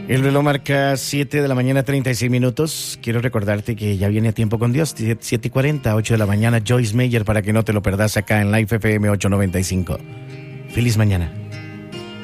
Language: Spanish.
El reloj marca 7 de la mañana, 36 minutos. Quiero recordarte que ya viene a Tiempo con Dios, 7:40, 8 de la mañana, Joyce Meyer, para que no te lo perdas acá en Life FM 895. Feliz mañana.